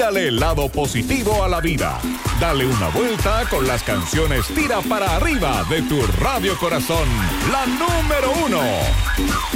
Mírale el lado positivo a la vida. Dale una vuelta con las canciones Tira para Arriba de tu Radio Corazón, la número 1.